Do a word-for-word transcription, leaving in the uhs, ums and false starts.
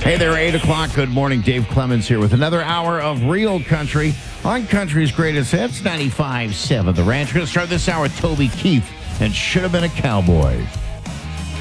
Hey there, eight o'clock. Good morning. Dave Clemens here with another hour of real country on Country's Greatest Hits, ninety-five point seven The Ranch. We're going to start this hour with Toby Keith and Should Have Been a Cowboy.